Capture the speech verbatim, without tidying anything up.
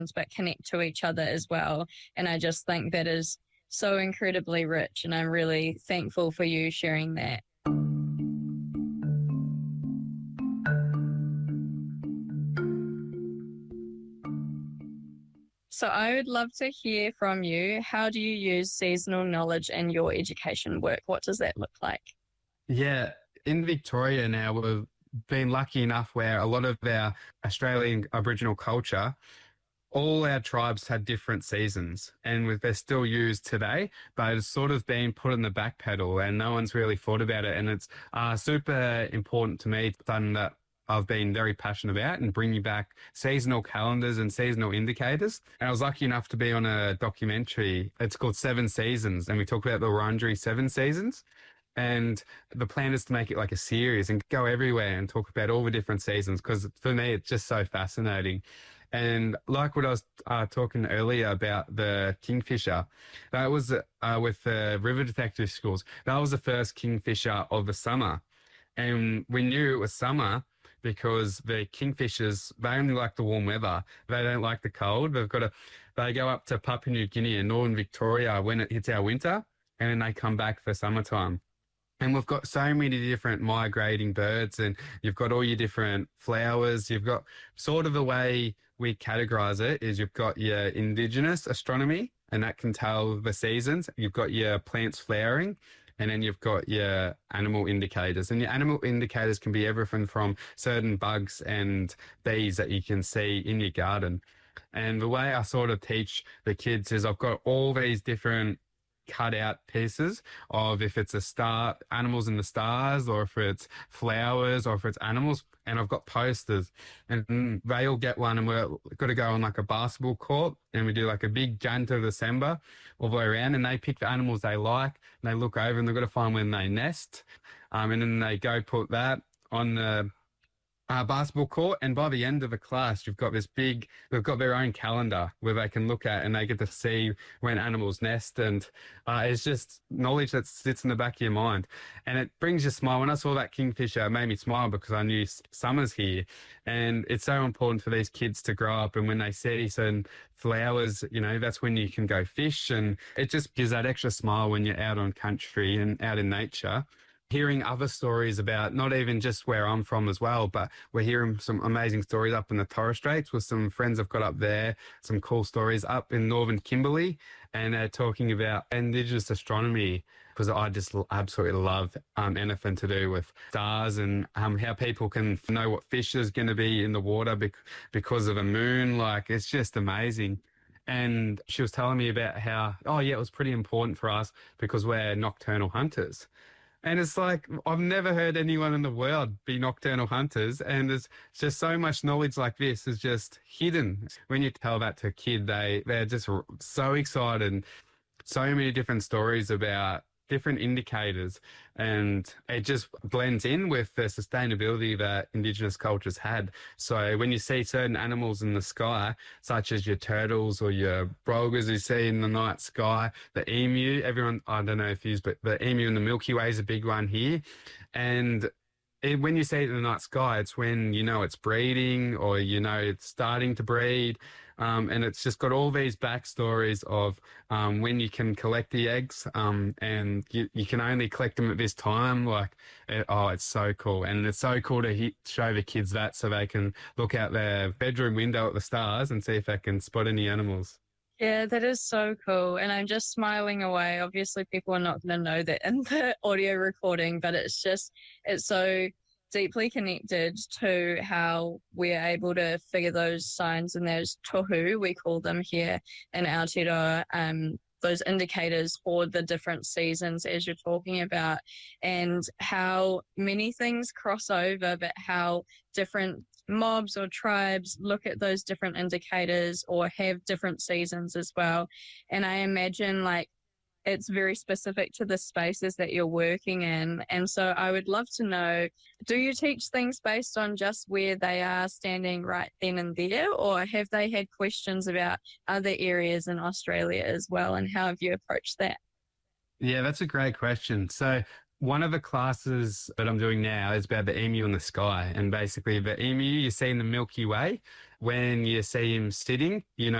but connect to each other as well. And I just think that is so incredibly rich. And I'm really thankful for you sharing that. So I would love to hear from you. How do you use seasonal knowledge in your education work? What does that look like? Yeah, in Victoria now, we've been lucky enough where a lot of our Australian Aboriginal culture, all our tribes had different seasons and with- they're still used today, but it's sort of been put in the back pedal and no one's really thought about it. And it's uh, super important to me, something that I've been very passionate about and bringing back seasonal calendars and seasonal indicators. And I was lucky enough to be on a documentary. It's called Seven Seasons, and we talk about the Wurundjeri Seven Seasons. And the plan is to make it like a series and go everywhere and talk about all the different seasons because for me, it's just so fascinating. And like what I was uh, talking earlier about the kingfisher, that was uh, with the river detective schools. That was the first kingfisher of the summer. And we knew it was summer because the kingfishers, they only like the warm weather. They don't like the cold. They've got to, they go up to Papua New Guinea and northern Victoria when it hits our winter, and then they come back for summertime. And we've got so many different migrating birds, and you've got all your different flowers. You've got sort of the way we categorize it is you've got your indigenous astronomy, and that can tell the seasons. You've got your plants flowering, and then you've got your animal indicators. And your animal indicators can be everything from certain bugs and bees that you can see in your garden. And the way I sort of teach the kids is I've got all these different cut out pieces of if it's a star, animals in the stars, or if it's flowers, or if it's animals. And I've got posters, and they all get one, and we're got to go on like a basketball court, and we do like a big Jan to December all the way around, and they pick the animals they like, and they look over, and they've got to find when they nest, um, and then they go put that on the uh, basketball court. And by the end of the class, you've got this big, they've got their own calendar where they can look at and they get to see when animals nest. And uh, it's just knowledge that sits in the back of your mind. And it brings you a smile. When I saw that kingfisher, it made me smile because I knew summer's here. And it's so important for these kids to grow up. And when they see certain flowers, you know, that's when you can go fish. And it just gives that extra smile when you're out on country and out in nature. Hearing other stories about not even just where I'm from as well, but we're hearing some amazing stories up in the Torres Straits with some friends I've got up there, some cool stories up in northern Kimberley, and they're talking about Indigenous astronomy because I just absolutely love um, anything to do with stars and um, how people can know what fish is going to be in the water bec- because of a moon. Like, it's just amazing. And she was telling me about how, oh yeah, it was pretty important for us because we're nocturnal hunters. And it's like, I've never heard anyone in the world be nocturnal hunters. And there's just so much knowledge like this is just hidden. When you tell that to a kid, they, they're just so excited. So many different stories about different indicators, and it just blends in with the sustainability that Indigenous cultures had. So when you see certain animals in the sky, such as your turtles or your brogues you see in the night sky, the emu, everyone, I don't know if you use, but the emu in the Milky Way is a big one here. And it, when you see it in the night sky, it's when you know it's breeding or you know it's starting to breed. Um, and it's just got all these backstories of um, when you can collect the eggs um, and you, you can only collect them at this time. Like, it, oh, it's so cool. And it's so cool to he- show the kids that so they can look out their bedroom window at the stars and see if they can spot any animals. Yeah, that is so cool. And I'm just smiling away. Obviously, people are not going to know that in the audio recording, but it's just, it's so deeply connected to how we're able to figure those signs and those tohu, we call them here in Aotearoa, um, those indicators for the different seasons as you're talking about, and how many things cross over, but how different mobs or tribes look at those different indicators or have different seasons as well. And I imagine like it's very specific to the spaces that you're working in. And so I would love to know, do you teach things based on just where they are standing right then and there, or have they had questions about other areas in Australia as well? And how have you approached that? Yeah, that's a great question. So one of the classes that I'm doing now is about the emu in the sky. And basically the emu you see in the Milky Way, when you see him sitting, you know,